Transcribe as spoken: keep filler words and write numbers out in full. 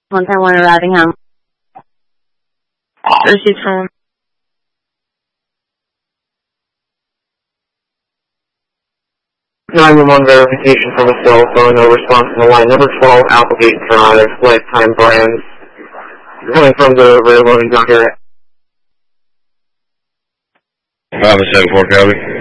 one ten one arriving home. Received home. nine one one verification from a cell phone, no response to the line. Number twelve, Applegate Drive, Lifetime Brands. Coming from the rear loading dock area. five seven four, copy.